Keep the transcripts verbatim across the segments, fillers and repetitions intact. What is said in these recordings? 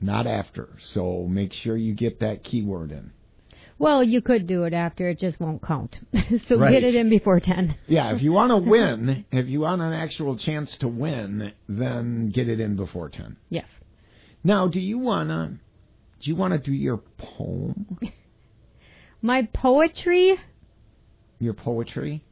not after. So make sure you get that keyword in. Well, you could do it after. It just won't count. So Right. get it in before ten. Yeah, if you want to win, if you want an actual chance to win, then get it in before ten. Yes. Now, do you want to do you want to do your poem? My poetry? Your poetry?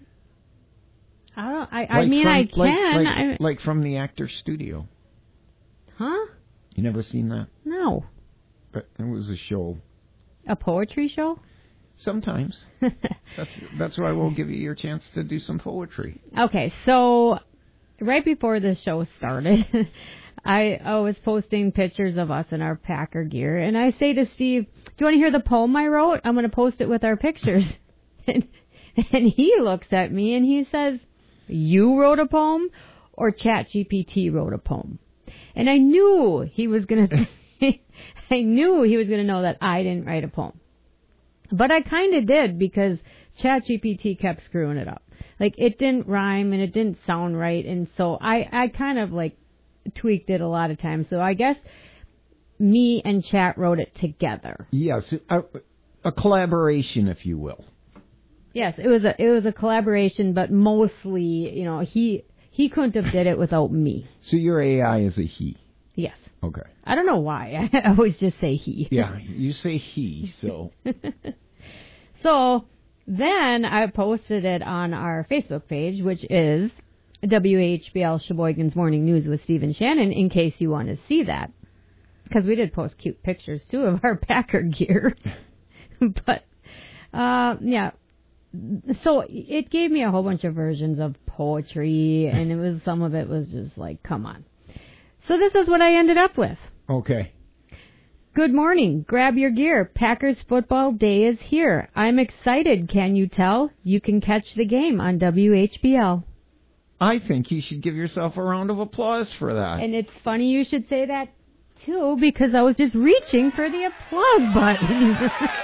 I don't. I, I Like mean, from- I can. Like, like, I, like from the Actors Studio. huh? You never seen that? No. But it was a show. A poetry show? Sometimes. that's that's why we'll give you your chance to do some poetry. Okay, so right before the show started, I, I was posting pictures of us in our Packer gear, and I say to Steve, "Do you want to hear the poem I wrote? I'm going to post it with our pictures." And, and he looks at me and he says, "You wrote a poem, or ChatGPT wrote a poem?" And I knew he was going to. I knew he was going to know that I didn't write a poem. But I kind of did, because ChatGPT kept screwing it up. Like, it didn't rhyme and it didn't sound right. And so I, I kind of, like, tweaked it a lot of times. So I guess me and Chat wrote it together. Yes, a, a collaboration, if you will. Yes, it was a it was a collaboration, but mostly, you know, he he couldn't have did it without me. So your A I is a he. Yes. Okay. I don't know why. I always just say he. Yeah, you say he, so. So then I posted it on our Facebook page, which is W H B L Sheboygan's Morning News with Steve and Shannon, in case you want to see that. Because we did post cute pictures, too, of our Packer gear. But, uh, yeah. So it gave me a whole bunch of versions of poetry, and it was some of it was just like, come on. So this is what I ended up with. Okay. Good morning. Grab your gear. Packers football day is here. I'm excited. Can you tell? You can catch the game on W H B L. I think you should give yourself a round of applause for that. And it's funny you should say that, too, because I was just reaching for the applause button.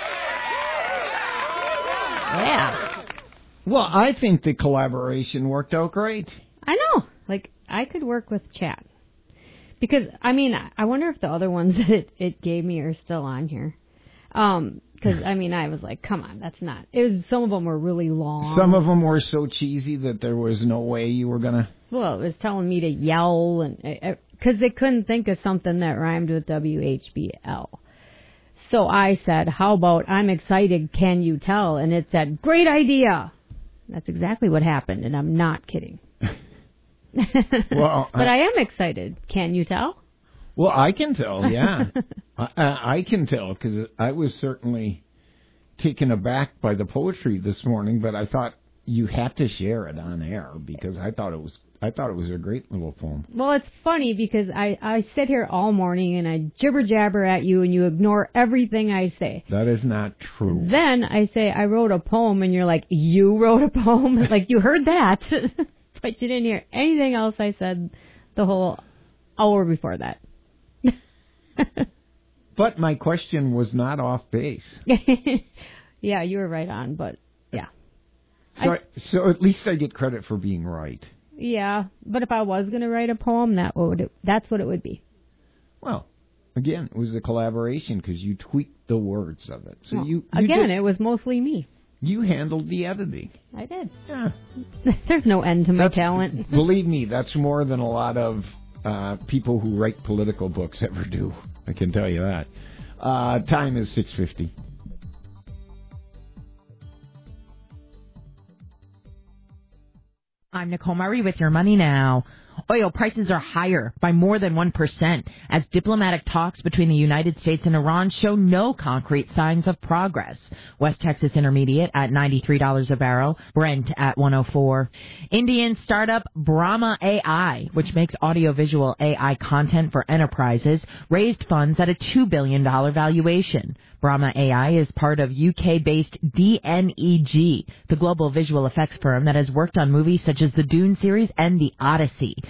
Yeah. Well, I think the collaboration worked out great. I know. Like, I could work with Chat. Because, I mean, I wonder if the other ones that it, it gave me are still on here. Um, because, I mean, I was like, come on, that's not. It was, some of them were really long. Some of them were so cheesy that there was no way you were going to. Well, it was telling me to yell, and because they couldn't think of something that rhymed with W H B L. So I said, how about, I'm excited, can you tell? And it said, great idea. That's exactly what happened, and I'm not kidding. Well, but I, I am excited. Can you tell? Well, I can tell, yeah. I, I, I can tell, because I was certainly taken aback by the poetry this morning, but I thought you had to share it on air, because I thought it was I thought it was a great little poem. Well, it's funny, because I, I sit here all morning and I jibber-jabber at you, and you ignore everything I say. That is not true. Then I say, I wrote a poem, and you're like, you wrote a poem? Like, you heard that. But you didn't hear anything else I said the whole hour before that. But my question was not off base. Yeah, you were right on, but yeah. So, I, I, so at least I get credit for being right. Yeah, but if I was going to write a poem, that would it, that's what it would be. Well, again, it was a collaboration because you tweaked the words of it. So well, you, you again, did, it was mostly me. You handled the editing. I did. Yeah. There's no end to my That's, talent. Believe me, that's more than a lot of uh, people who write political books ever do. I can tell you that. Uh, time is six fifty. I'm Nicole Murray with Your Money Now. Oil prices are higher by more than one percent as diplomatic talks between the United States and Iran show no concrete signs of progress. West Texas Intermediate at ninety-three dollars a barrel, Brent at one oh four. Indian startup Brahma A I, which makes audiovisual A I content for enterprises, raised funds at a two billion dollars valuation. Brahma A I is part of U K-based D N E G, the global visual effects firm that has worked on movies such as the Dune series and The Odyssey.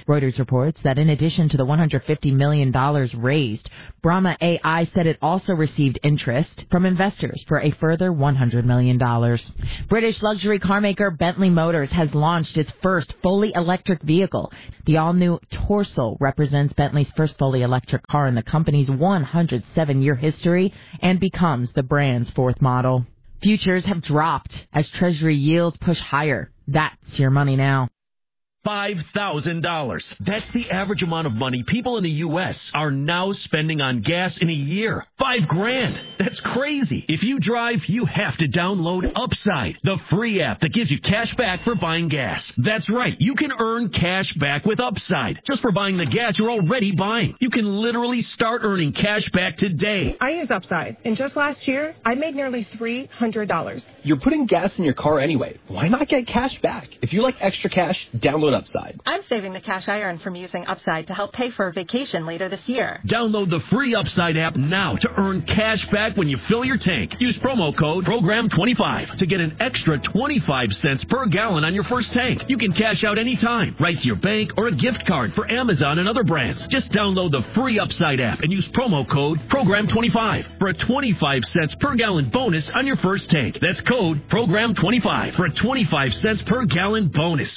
Reuters reports that in addition to the one hundred fifty million dollars raised, Brahma A I said it also received interest from investors for a further one hundred million dollars. British luxury carmaker Bentley Motors has launched its first fully electric vehicle. The all-new Torso represents Bentley's first fully electric car in the company's one hundred seven year history and becomes the brand's fourth model. Futures have dropped as Treasury yields push higher. That's your money now. five thousand dollars. That's the average amount of money people in the U S are now spending on gas in a year. Five grand. That's crazy. If you drive, you have to download Upside, the free app that gives you cash back for buying gas. That's right. You can earn cash back with Upside just for buying the gas you're already buying. You can literally start earning cash back today. I use Upside, and just last year, I made nearly three hundred dollars. You're putting gas in your car anyway. Why not get cash back? If you like extra cash, download Upside. I'm saving the cash I earn from using Upside to help pay for a vacation later this year. Download the free Upside app now to earn cash back when you fill your tank. Use promo code program twenty-five to get an extra twenty-five cents per gallon on your first tank. You can cash out anytime, right to your bank or a gift card for Amazon and other brands. Just download the free Upside app and use promo code program twenty-five for a twenty-five cents per gallon bonus on your first tank. That's code program twenty-five for a twenty-five cents per gallon bonus.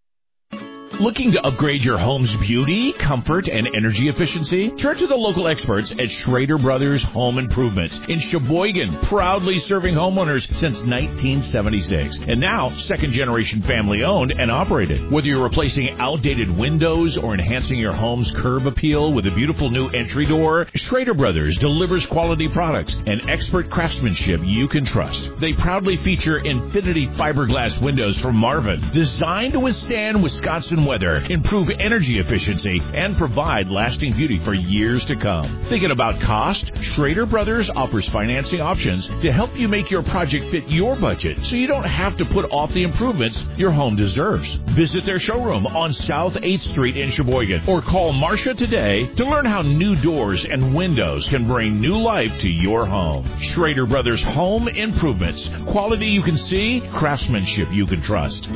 Looking to upgrade your home's beauty, comfort, and energy efficiency? Turn to the local experts at Schrader Brothers Home Improvements in Sheboygan, proudly serving homeowners since nineteen seventy-six. And now, second-generation family-owned and operated. Whether you're replacing outdated windows or enhancing your home's curb appeal with a beautiful new entry door, Schrader Brothers delivers quality products and expert craftsmanship you can trust. They proudly feature Infinity fiberglass windows from Marvin, designed to withstand Wisconsin weather, improve energy efficiency, and provide lasting beauty for years to come. Thinking about cost? Schrader Brothers offers financing options to help you make your project fit your budget so you don't have to put off the improvements your home deserves. Visit their showroom on South eighth Street in Sheboygan or call Marcia today to learn how new doors and windows can bring new life to your home. Schrader Brothers Home Improvements. Quality you can see, craftsmanship you can trust.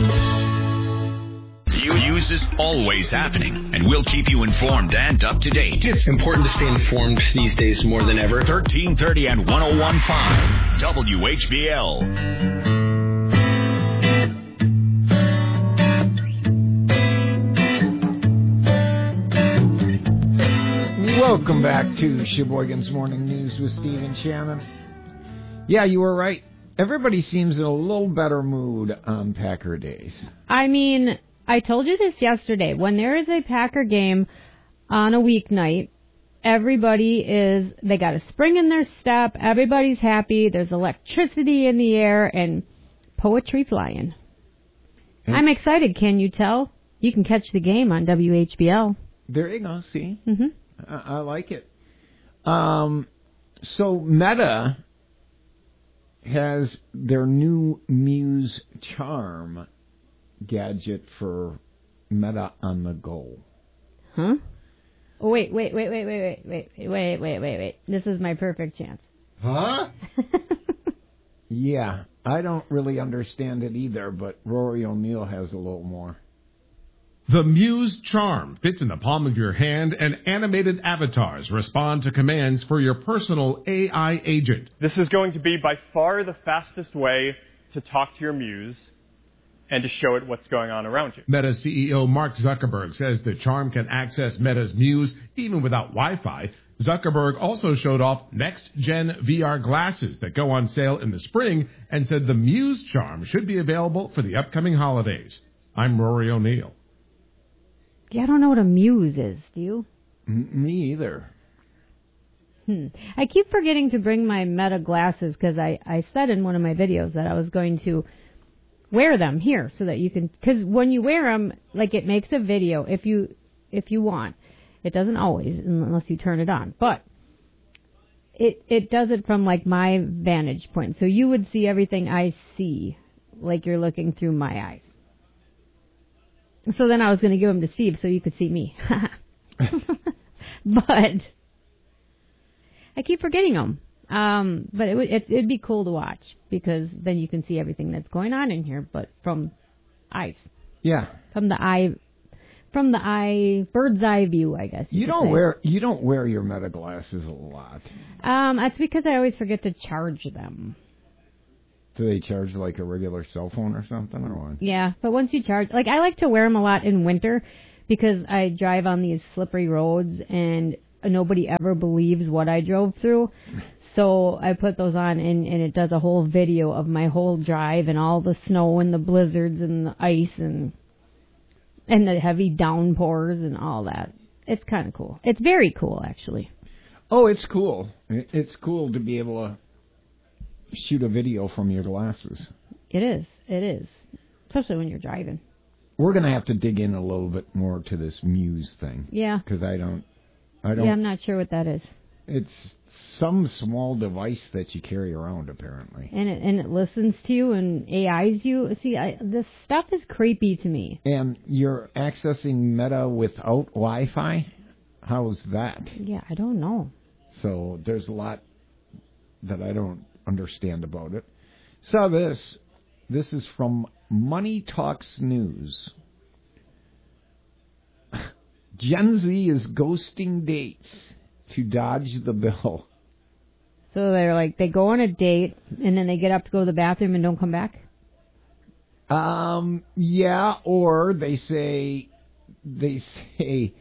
News is always happening, and we'll keep you informed and up to date. It's important to stay informed these days more than ever. thirteen thirty and one oh one point five W H B L. Welcome back to Sheboygan's Morning News with Steve and Shannon. Yeah, you were right. Everybody seems in a little better mood on Packer days. I mean, I told you this yesterday. When there is a Packer game on a weeknight, everybody is, they got a spring in their step. Everybody's happy. There's electricity in the air and poetry flying. And I'm excited. Can you tell? You can catch the game on W H B L. There you go. See? Mm-hmm. I, I like it. Um, so Meta has their new Muse Charm gadget for Meta on the go. Huh? Oh, wait, wait, wait, wait, wait, wait, wait, wait, wait, wait, wait. This is my perfect chance. Huh? Yeah, I don't really understand it either, but Rory O'Neill has a little more. The Muse Charm fits in the palm of your hand, and animated avatars respond to commands for your personal A I agent. This is going to be by far the fastest way to talk to your Muse and to show it what's going on around you. Meta C E O Mark Zuckerberg says the Charm can access Meta's Muse even without Wi-Fi. Zuckerberg also showed off next-gen V R glasses that go on sale in the spring and said the Muse Charm should be available for the upcoming holidays. I'm Rory O'Neill. Yeah, I don't know what a Muse is, do you? M- me either. Hmm. I keep forgetting to bring my Meta glasses because I, I said in one of my videos that I was going to wear them here so that you can, because when you wear them, like it makes a video if you if you want. It doesn't always unless you turn it on, but it it does it from like my vantage point. So you would see everything I see, like you're looking through my eyes. So then I was going to give them to Steve so you could see me. But I keep forgetting them. Um, but it would it, it'd be cool to watch because then you can see everything that's going on in here, but from eyes. Yeah. From the eye from the eye, bird's eye view, I guess. You, you don't say. wear you don't wear your Meta glasses a lot. Um, that's because I always forget to charge them. Do they charge like a regular cell phone or something, or what? Yeah, but once you charge, like I like to wear them a lot in winter because I drive on these slippery roads and nobody ever believes what I drove through. So I put those on and, and it does a whole video of my whole drive and all the snow and the blizzards and the ice and and the heavy downpours and all that. It's kind of cool. It's very cool, actually. Oh, it's cool. It's cool to be able to shoot a video from your glasses. It is. It is. Especially when you're driving. We're going to have to dig in a little bit more to this Muse thing. Yeah. Because I don't, I don't... Yeah, I'm not sure what that is. It's some small device that you carry around, apparently. And it and it listens to you and A Is you. See, I, this stuff is creepy to me. And you're accessing Meta without Wi-Fi? How's that? Yeah, I don't know. So there's a lot that I don't understand about it. So this, this is from Money Talks News. Gen Z is ghosting dates to dodge the bill. So they're like, they go on a date, and then they get up to go to the bathroom and don't come back? Um, yeah, or they say, they say,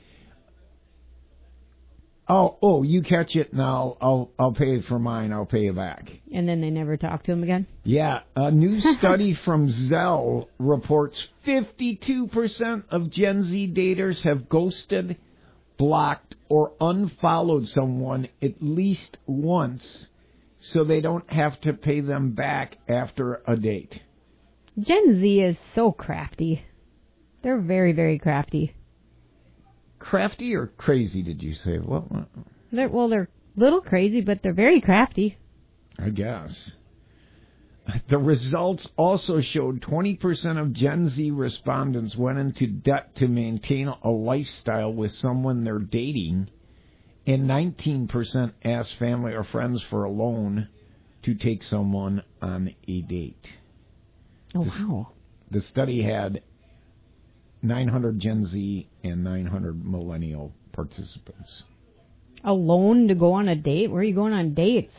oh, oh, you catch it now, I'll, I'll pay for mine, I'll pay you back. And then they never talk to him again? Yeah, a new study from Zelle reports fifty-two percent of Gen Z daters have ghosted, blocked, or unfollowed someone at least once so they don't have to pay them back after a date. Gen Z is so crafty. They're very, very crafty. Crafty or crazy, did you say? Well, they're, well, they're a little crazy, but they're very crafty. I guess. The results also showed twenty percent of Gen Z respondents went into debt to maintain a lifestyle with someone they're dating, and nineteen percent asked family or friends for a loan to take someone on a date. Oh, the, wow. The study had nine hundred Gen Z and nine hundred millennial participants. A loan to go on a date? Where are you going on dates?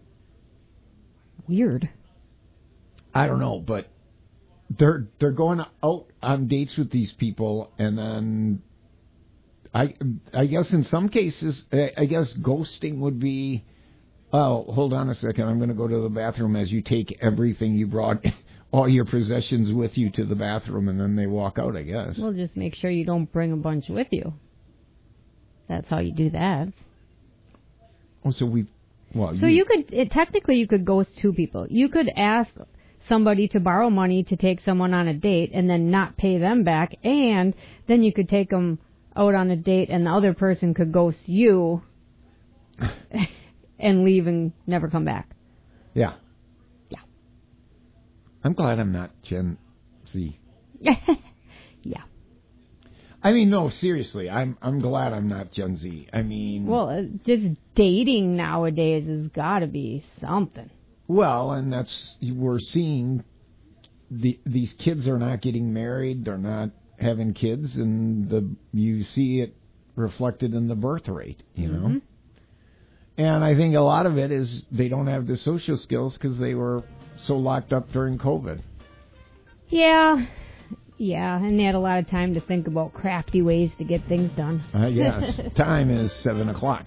Weird. I don't know, but they're they're going out on dates with these people, and then I I guess in some cases, I guess ghosting would be, oh, hold on a second, I'm going to go to the bathroom as you take everything you brought, all your possessions with you to the bathroom, and then they walk out, I guess. Well, just make sure you don't bring a bunch with you. That's how you do that. Oh, so we, well, so you, you could it, technically you could ghost two people. You could ask somebody to borrow money to take someone on a date and then not pay them back, and then you could take them out on a date and the other person could ghost you and leave and never come back. Yeah. Yeah. I'm glad I'm not Gen Z. Yeah. I mean, no, seriously, I'm I'm glad I'm not Gen Z. I mean... Well, just dating nowadays has got to be something. Well, and that's, we're seeing the these kids are not getting married, they're not having kids, and the you see it reflected in the birth rate, you know? Mm-hmm. And I think a lot of it is they don't have the social skills because they were so locked up during COVID. Yeah, yeah, and they had a lot of time to think about crafty ways to get things done. I guess. Time is seven o'clock.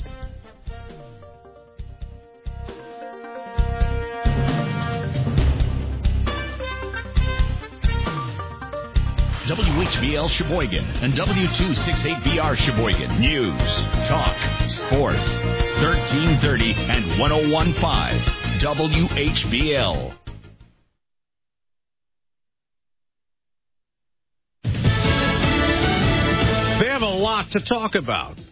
W H B L Sheboygan and W two sixty-eight B R Sheboygan. News, talk, sports. thirteen thirty and one oh one point five W H B L. They have a lot to talk about.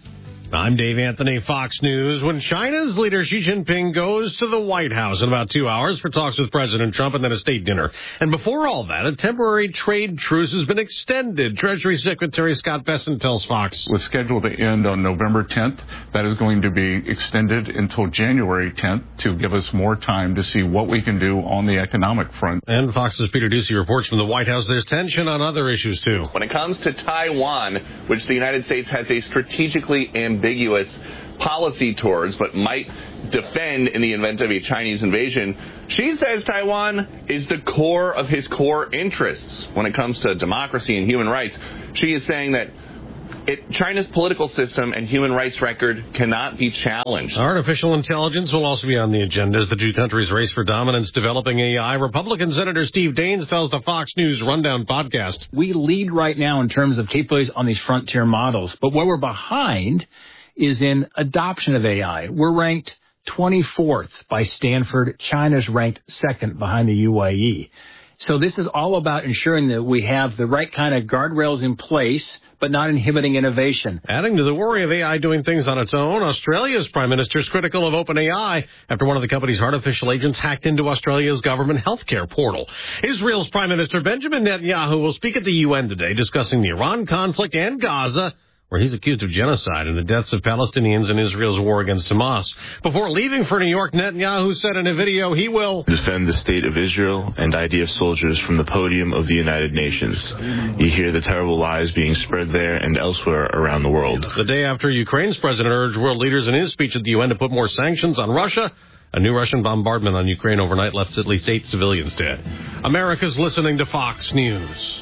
I'm Dave Anthony, Fox News. When China's leader Xi Jinping goes to the White House in about two hours for talks with President Trump and then a state dinner. And before all that, a temporary trade truce has been extended. Treasury Secretary Scott Bessent tells Fox. Was scheduled to end on November tenth. That is going to be extended until January tenth to give us more time to see what we can do on the economic front. And Fox's Peter Ducey reports from the White House there's tension on other issues, too. When it comes to Taiwan, which the United States has a strategically ambiguous policy towards, but might defend in the event of a Chinese invasion, Xi says Taiwan is the core of his core interests when it comes to democracy and human rights. Xi is saying that It, China's political system and human rights record cannot be challenged. Artificial intelligence will also be on the agenda as the two countries race for dominance developing A I. Republican Senator Steve Daines tells the Fox News Rundown podcast. We lead right now in terms of capabilities on these frontier models, but where we're behind is in adoption of A I. We're ranked twenty-fourth by Stanford. China's ranked second behind the U A E. So this is all about ensuring that we have the right kind of guardrails in place, but not inhibiting innovation. Adding to the worry of A I doing things on its own, Australia's Prime Minister is critical of OpenAI after one of the company's artificial agents hacked into Australia's government healthcare portal. Israel's Prime Minister Benjamin Netanyahu will speak at the U N today discussing the Iran conflict and Gaza, where he's accused of genocide and the deaths of Palestinians in Israel's war against Hamas. Before leaving for New York, Netanyahu said in a video he will defend the state of Israel and I D F soldiers from the podium of the United Nations. You hear the terrible lies being spread there and elsewhere around the world. The day after Ukraine's president urged world leaders in his speech at the U N to put more sanctions on Russia, a new Russian bombardment on Ukraine overnight left at least eight civilians dead. America's listening to Fox News.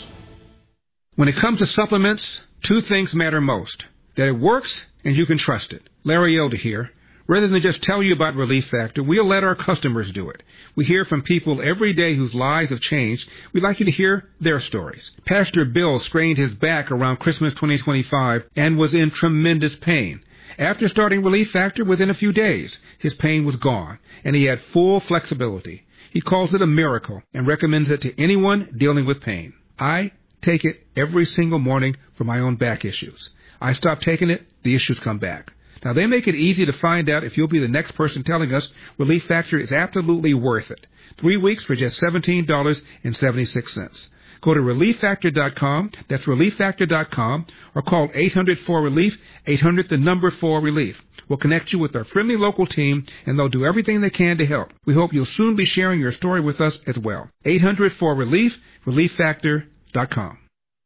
When it comes to supplements, two things matter most: that it works and you can trust it. Larry Elder here. Rather than just tell you about Relief Factor, we'll let our customers do it. We hear from people every day whose lives have changed. We'd like you to hear their stories. Pastor Bill strained his back around Christmas twenty twenty-five and was in tremendous pain. After starting Relief Factor, within a few days, his pain was gone, and he had full flexibility. He calls it a miracle and recommends it to anyone dealing with pain. I take it every single morning for my own back issues. I stop taking it, the issues come back. Now, they make it easy to find out if you'll be the next person telling us Relief Factor is absolutely worth it. Three weeks for just seventeen dollars and seventy-six cents. Go to relief factor dot com, that's relief factor dot com, or call eight hundred four relief, eight hundred the number four relief. We'll connect you with our friendly local team, and they'll do everything they can to help. We hope you'll soon be sharing your story with us as well. eight hundred four relief, relief factor dot com.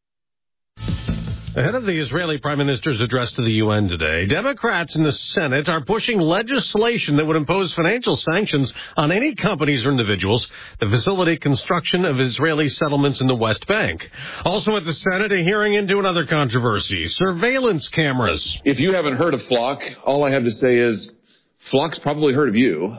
Ahead of the Israeli Prime Minister's address to the U N today, Democrats in the Senate are pushing legislation that would impose financial sanctions on any companies or individuals that facilitate construction of Israeli settlements in the West Bank. Also at the Senate, a hearing into another controversy, surveillance cameras. If you haven't heard of Flock, all I have to say is Flock's probably heard of you.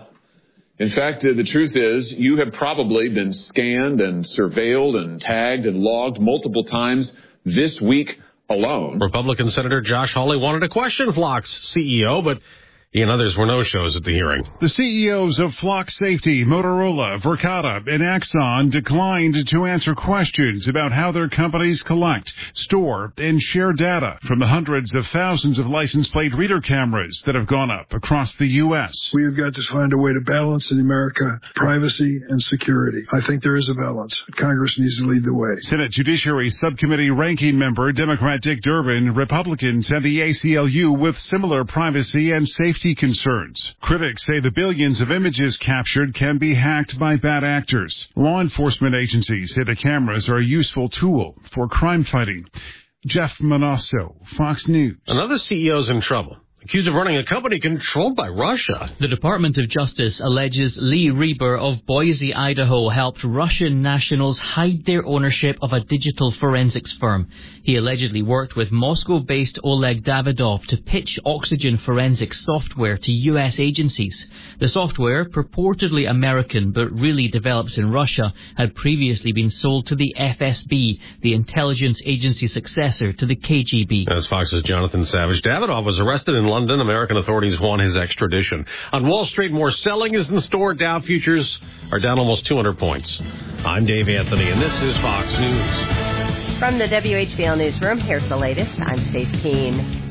In fact, uh, the truth is you have probably been scanned and surveilled and tagged and logged multiple times this week alone. Republican Senator Josh Hawley wanted to question Flock's C E O, but he and others were no-shows at the hearing. The C E Os of Flock Safety, Motorola, Verkada, and Axon declined to answer questions about how their companies collect, store, and share data from the hundreds of thousands of license plate reader cameras that have gone up across the U S. We have got to find a way to balance in America privacy and security. I think there is a balance. Congress needs to lead the way. Senate Judiciary Subcommittee ranking member Democrat Dick Durbin, Republicans, and the A C L U with similar privacy and safety concerns. Critics say the billions of images captured can be hacked by bad actors. Law enforcement agencies say the cameras are a useful tool for crime fighting. Jeff Manasso, Fox News. Another C E O's in trouble, accused of running a company controlled by Russia. The Department of Justice alleges Lee Reber of Boise, Idaho, helped Russian nationals hide their ownership of a digital forensics firm. He allegedly worked with Moscow-based Oleg Davidov to pitch oxygen forensics software to U S agencies. The software, purportedly American but really developed in Russia, had previously been sold to the F S B, the intelligence agency successor to the K G B. As Fox's Jonathan Savage, Davidov was arrested in London. American authorities want his extradition. On Wall Street, more selling is in store. Dow futures are down almost two hundred points. I'm Dave Anthony, and this is Fox News. From the W H B L Newsroom, here's the latest. I'm Stace Keene.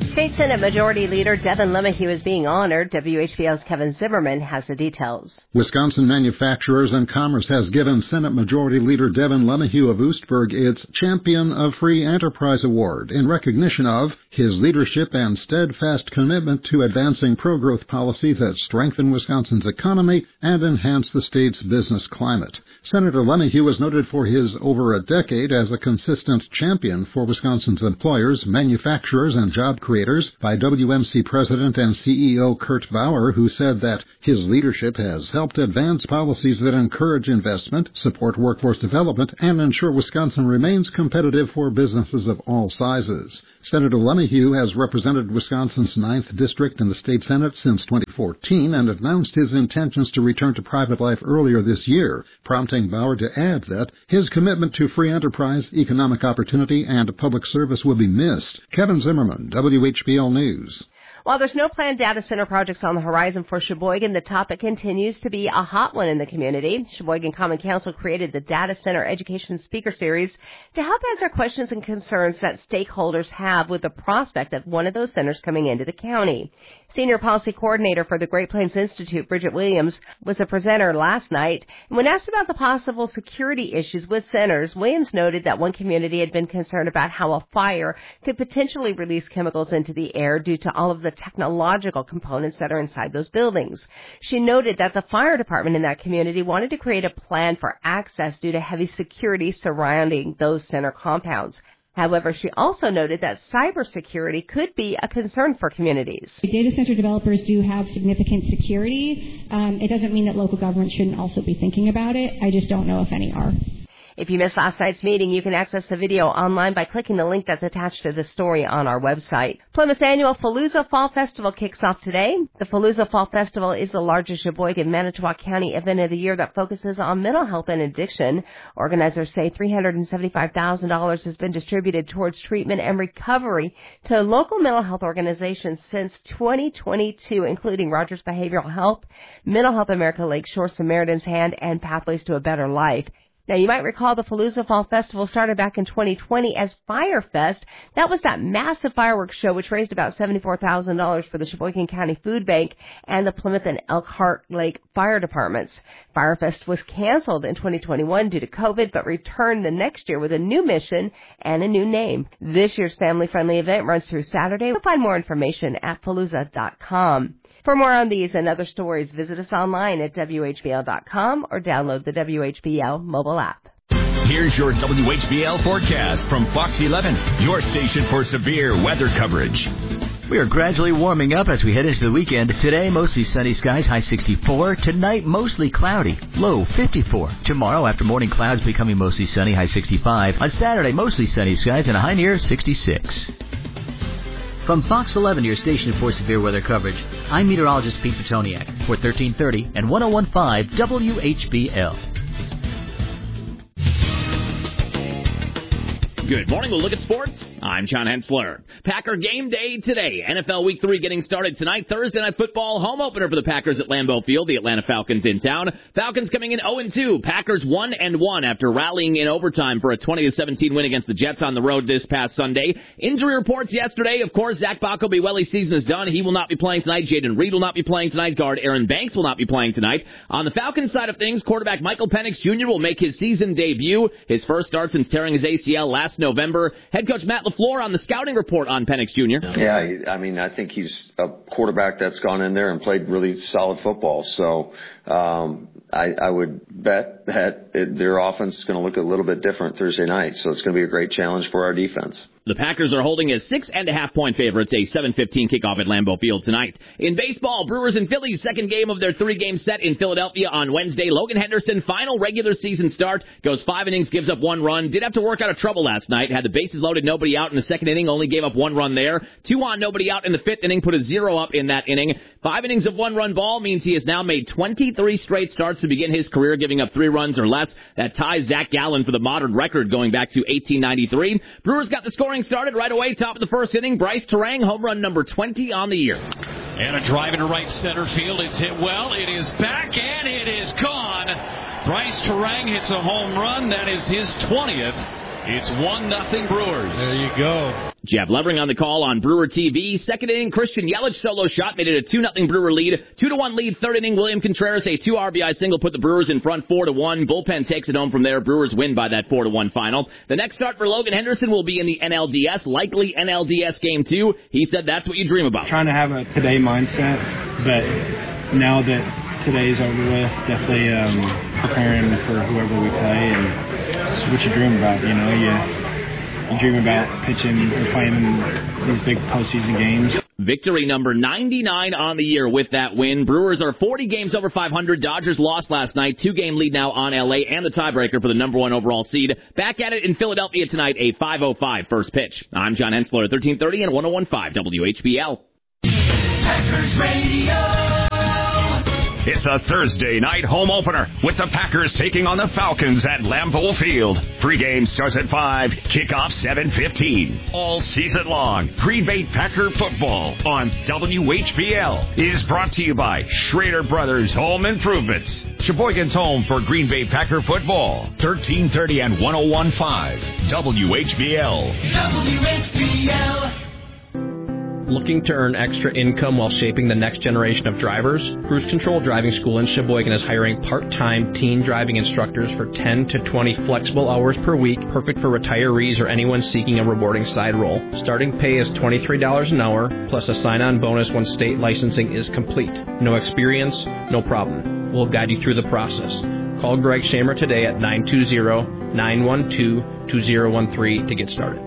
State Senate Majority Leader Devin LeMahieu is being honored. W H B L's Kevin Zimmerman has the details. Wisconsin Manufacturers and Commerce has given Senate Majority Leader Devin LeMahieu of Oostburg its Champion of Free Enterprise Award in recognition of his leadership and steadfast commitment to advancing pro-growth policy that strengthen Wisconsin's economy and enhance the state's business climate. Senator LeMahieu was noted for his over a decade as a consistent champion for Wisconsin's employers, manufacturers, and job creators by W M C President and C E O Kurt Bauer, who said that his leadership has helped advance policies that encourage investment, support workforce development, and ensure Wisconsin remains competitive for businesses of all sizes. Senator LeMahieu has represented Wisconsin's ninth District in the state Senate since twenty fourteen and announced his intentions to return to private life earlier this year, prompting Bauer to add that his commitment to free enterprise, economic opportunity, and public service will be missed. Kevin Zimmerman, W H B L News. While there's no planned data center projects on the horizon for Sheboygan, the topic continues to be a hot one in the community. Sheboygan Common Council created the Data Center Education Speaker Series to help answer questions and concerns that stakeholders have with the prospect of one of those centers coming into the county. Senior Policy Coordinator for the Great Plains Institute, Bridget Williams, was a presenter last night. And when asked about the possible security issues with centers, Williams noted that one community had been concerned about how a fire could potentially release chemicals into the air due to all of the technological components that are inside those buildings. She noted that the fire department in that community wanted to create a plan for access due to heavy security surrounding those center compounds. However, she also noted that cybersecurity could be a concern for communities. Data center developers do have significant security. Um, it doesn't mean that local governments shouldn't also be thinking about it. I just don't know if any are. If you missed last night's meeting, you can access the video online by clicking the link that's attached to the story on our website. Plymouth's annual Fallujah Fall Festival kicks off today. The Fallujah Fall Festival is the largest Sheboygan, Manitowoc County event of the year that focuses on mental health and addiction. Organizers say three hundred seventy-five thousand dollars has been distributed towards treatment and recovery to local mental health organizations since twenty twenty-two, including Rogers Behavioral Health, Mental Health America Lakeshore, Samaritan's Hand, and Pathways to a Better Life. Now, you might recall the Fallujah Fall Festival started back in twenty twenty as Firefest. That was that massive fireworks show which raised about seventy-four thousand dollars for the Sheboygan County Food Bank and the Plymouth and Elkhart Lake Fire Departments. Firefest was canceled in twenty twenty-one due to COVID, but returned the next year with a new mission and a new name. This year's family-friendly event runs through Saturday. You'll find more information at fallujah dot com. For more on these and other stories, visit us online at W H B L dot com or download the W H B L mobile app. Here's your W H B L forecast from Fox eleven, your station for severe weather coverage. We are gradually warming up as we head into the weekend. Today, mostly sunny skies, high sixty-four. Tonight, mostly cloudy, low fifty-four. Tomorrow, after morning clouds, becoming mostly sunny, high sixty-five. On Saturday, mostly sunny skies and a high near sixty-six. From Fox eleven, your station for severe weather coverage, I'm meteorologist Pete Petoniak for thirteen thirty and one oh one point five W H B L. Good morning. We'll look at sports. I'm John Hensler. Packer game day today. N F L Week three getting started tonight. Thursday Night Football home opener for the Packers at Lambeau Field. The Atlanta Falcons in town. Falcons coming in oh and two. Packers one and one after rallying in overtime for a twenty to seventeen win against the Jets on the road this past Sunday. Injury reports yesterday. Of course, Zach Bacobiweli's season is done. He will not be playing tonight. Jaden Reed will not be playing tonight. Guard Aaron Banks will not be playing tonight. On the Falcons side of things, quarterback Michael Penix Junior will make his season debut. His first start since tearing his A C L last November. Head coach Matt LaFleur on the scouting report on Penix Junior Yeah, I mean, I think he's a quarterback that's gone in there and played really solid football. So um, I, I would bet that it, their offense is going to look a little bit different Thursday night. So it's going to be a great challenge for our defense. The Packers are holding as six and a half point favorites, a seven fifteen kickoff at Lambeau Field tonight. In baseball, Brewers and Phillies, second game of their three-game set in Philadelphia on Wednesday. Logan Henderson, final regular season start, goes five innings, gives up one run. Did have to work out of trouble last night. Had the bases loaded, nobody out in the second inning, only gave up one run there. Two on, nobody out in the fifth inning, put a zero up in that inning. Five innings of one-run ball means he has now made twenty-three straight starts to begin his career, giving up three runs or less. That ties Zach Gallen for the modern record going back to eighteen ninety-three. Brewers got the scoring started right away. Top of the first inning, Bryce Terang, home run number twenty on the year. And a drive into right center field. It's hit well. It is back, and it is gone. Bryce Terang hits a home run. That is his twentieth. It's one nothing Brewers. There you go. Jeff Levering on the call on Brewer T V. Second inning, Christian Yelich solo shot made it a two nothing Brewer lead. two to one lead. Third inning, William Contreras, a two R B I single, put the Brewers in front four to one. Bullpen takes it home from there. Brewers win by that four to one final. The next start for Logan Henderson will be in the N L D S, likely N L D S Game two. He said that's what you dream about. Trying to have a today mindset, but now that today's over with, definitely um, preparing for whoever we play, and it's what you dream about, you know. You, you dream about pitching or playing in these big postseason games. Victory number ninety-nine on the year with that win. Brewers are forty games over five hundred. Dodgers lost last night. Two-game lead now on L A and the tiebreaker for the number one overall seed. Back at it in Philadelphia tonight, a five oh five first pitch. I'm John Hensler at thirteen thirty and one oh one point five W H B L. Packers Radio. It's a Thursday night home opener with the Packers taking on the Falcons at Lambeau Field. Pre-game starts at five, kickoff seven fifteen. All season long, Green Bay Packer football on W H B L is brought to you by Schrader Brothers Home Improvements. Sheboygan's home for Green Bay Packer football. thirteen thirty and one oh one point five W H B L. W H B L. Looking to earn extra income while shaping the next generation of drivers? Cruise Control Driving School in Sheboygan is hiring part-time teen driving instructors for ten to twenty flexible hours per week, perfect for retirees or anyone seeking a rewarding side role. Starting pay is twenty-three dollars an hour, plus a sign-on bonus when state licensing is complete. No experience? No problem. We'll guide you through the process. Call Greg Shamer today at nine two zero, nine one two, two zero one three to get started.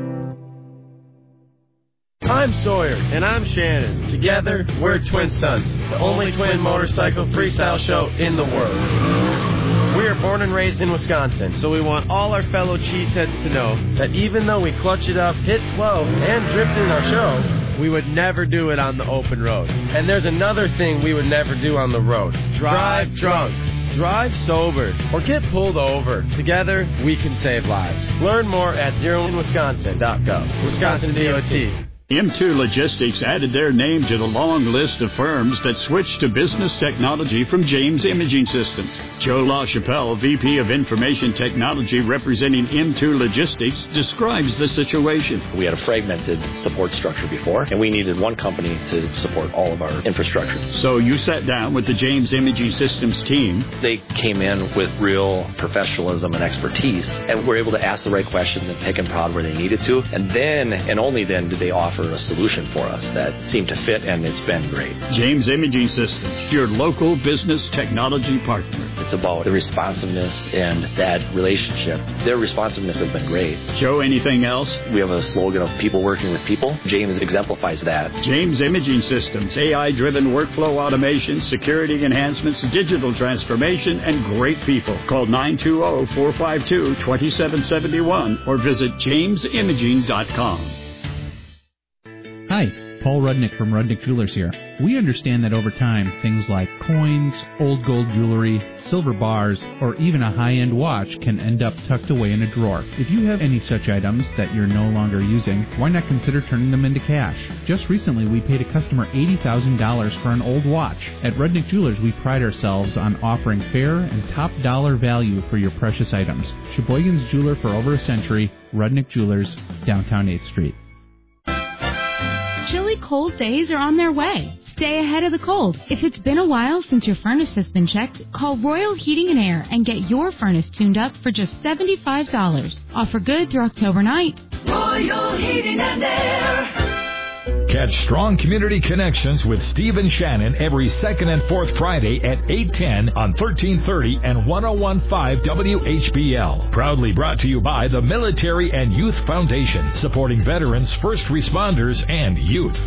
I'm Sawyer, and I'm Shannon. Together, we're Twin Stunts, the only twin motorcycle freestyle show in the world. We are born and raised in Wisconsin, so we want all our fellow cheeseheads to know that even though we clutch it up, hit twelve, and drift in our show, we would never do it on the open road. And there's another thing we would never do on the road. Drive drunk. Drive sober or get pulled over. Together, we can save lives. Learn more at zero in wisconsin dot gov. Wisconsin D O T. M two Logistics added their name to the long list of firms that switched to business technology from James Imaging Systems. Joe LaChapelle, V P of Information Technology representing M two Logistics, describes the situation. We had a fragmented support structure before, and we needed one company to support all of our infrastructure. So you sat down with the James Imaging Systems team. They came in with real professionalism and expertise, and were able to ask the right questions and pick and prod where they needed to. And then, and only then, did they offer a solution for us that seemed to fit, and it's been great. James Imaging Systems, your local business technology partner. It's about the responsiveness and that relationship. Their responsiveness has been great. Joe, anything else? We have a slogan of people working with people. James exemplifies that. James Imaging Systems, A I-driven workflow automation, security enhancements, digital transformation, and great people. Call nine two zero, four five two, two seven seven one or visit james imaging dot com. Hi, Paul Rudnick from Rudnick Jewelers here. We understand that over time, things like coins, old gold jewelry, silver bars, or even a high-end watch can end up tucked away in a drawer. If you have any such items that you're no longer using, why not consider turning them into cash? Just recently, we paid a customer eighty thousand dollars for an old watch. At Rudnick Jewelers, we pride ourselves on offering fair and top dollar value for your precious items. Sheboygan's jeweler for over a century, Rudnick Jewelers, downtown eighth Street. Chilly cold days are on their way. Stay ahead of the cold. If it's been a while since your furnace has been checked, call Royal Heating and Air and get your furnace tuned up for just seventy-five dollars. Offer good through October ninth. Royal Heating and Air. Catch Strong Community Connections with Steve and Shannon every second and fourth Friday at eight ten on thirteen thirty and one oh one point five W H B L. Proudly brought to you by the Military and Youth Foundation, supporting veterans, first responders, and youth.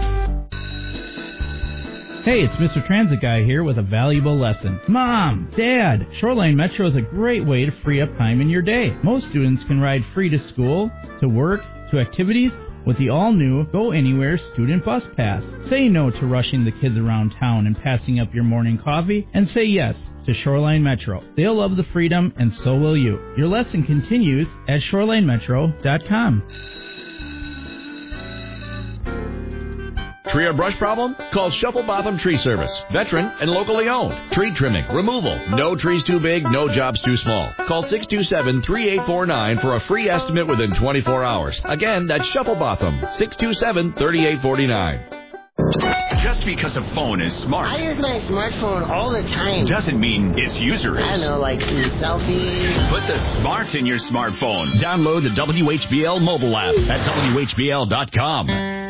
Hey, it's Mister Transit Guy here with a valuable lesson. Mom, Dad, Shoreline Metro is a great way to free up time in your day. Most students can ride free to school, to work, to activities, with the all-new Go Anywhere Student Bus Pass. Say no to rushing the kids around town and passing up your morning coffee, and say yes to Shoreline Metro. They'll love the freedom, and so will you. Your lesson continues at shoreline metro dot com. Tree or brush problem? Call Shuffle Botham Tree Service. Veteran and locally owned. Tree trimming, removal. No trees too big, no jobs too small. Call six two seven, three eight four nine for a free estimate within twenty-four hours. Again, that's Shuffle Botham. six two seven, three eight four nine. Just because a phone is smart I use my smartphone all the time. doesn't mean its user is. I don't know, like selfies. Put the smarts in your smartphone. Download the W H B L mobile app at W H B L dot com.